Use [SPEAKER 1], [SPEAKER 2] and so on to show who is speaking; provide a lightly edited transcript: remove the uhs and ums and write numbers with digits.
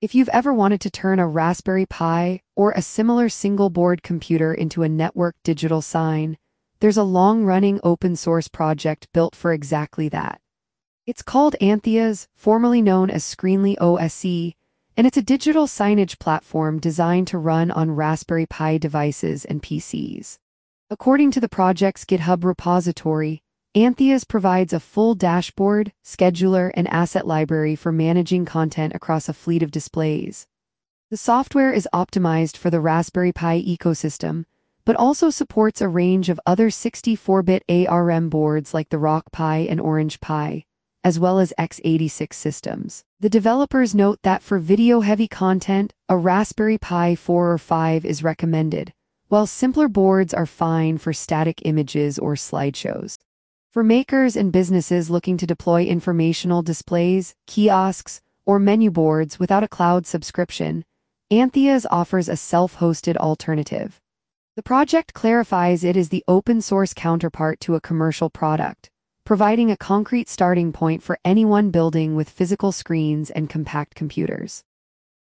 [SPEAKER 1] If you've ever wanted to turn a Raspberry Pi or a similar single-board computer into a networked digital sign, there's a long-running open-source project built for exactly that. It's called Antheas, formerly known as Screenly OSE, and it's a digital signage platform designed to run on Raspberry Pi devices and PCs. According to the project's GitHub repository, Antheas provides a full dashboard, scheduler, and asset library for managing content across a fleet of displays. The software is optimized for the Raspberry Pi ecosystem, but also supports a range of other 64-bit ARM boards like the Rock Pi and Orange Pi, as well as x86 systems. The developers note that for video-heavy content, a Raspberry Pi 4 or 5 is recommended, while simpler boards are fine for static images or slideshows. For makers and businesses looking to deploy informational displays, kiosks, or menu boards without a cloud subscription, Antheas offers a self-hosted alternative. The project clarifies it is the open-source counterpart to a commercial product, providing a concrete starting point for anyone building with physical screens and compact computers.